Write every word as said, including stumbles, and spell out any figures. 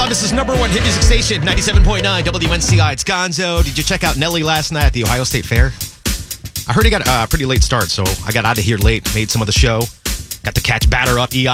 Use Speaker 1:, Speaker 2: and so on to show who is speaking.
Speaker 1: on. This is number one hit music station, ninety-seven point nine W N C I. It's Gonzo. Did you check out Nelly last night at the Ohio State Fair? I heard he got a pretty late start, so I got out of here late, made some of the show. Got to catch Batter Up, E I